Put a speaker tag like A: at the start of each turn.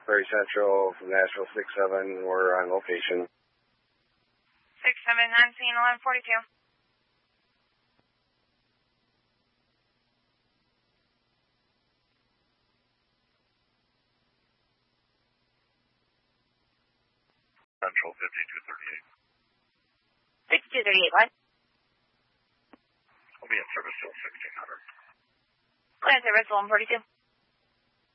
A: Prairie Central from Nashville 67. We're on location.
B: 67 on scene 1142.
C: Central 5238.
B: 5238, what?
C: I'll be in service till 1600.
B: Plan service 1142.